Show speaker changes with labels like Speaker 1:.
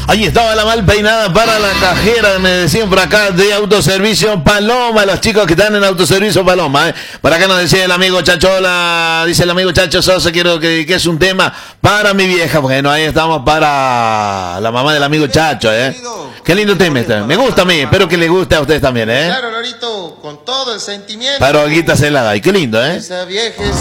Speaker 1: Ahí estaba la mal peinada para la cajera, me decían por acá, de Autoservicio Paloma, los chicos que están en Autoservicio Paloma. Por acá nos decía el amigo Chachola, dice el amigo Chacho Sosa, quiero que dediques un tema para mi vieja. Bueno, ahí estamos para la mamá del amigo Chacho, Qué lindo tema este. Me gusta a mí, espero que le guste a ustedes también,
Speaker 2: Claro, Lorito, con todo el sentimiento.
Speaker 1: Para Olguita Celada, y qué lindo,
Speaker 2: Esa vieja es